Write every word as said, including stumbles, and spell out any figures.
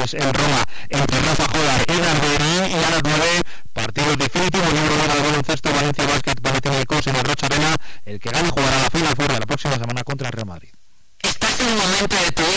horas en Roma, entre Rafa Joda y Garberí, y a las nueve, partidos definitivos, número uno de baloncesto, Valencia Basket, Panathinaikos en el Rocha Arena. El que gane jugará la Final Four de la próxima semana contra el Real Madrid. Estás en un momento de tu